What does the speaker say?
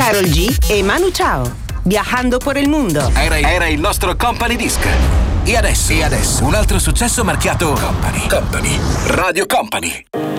Karol G e Manu Chao. Viajando por el mundo. Era il nostro Company Disc. E adesso un altro successo marchiato Company. Radio Company.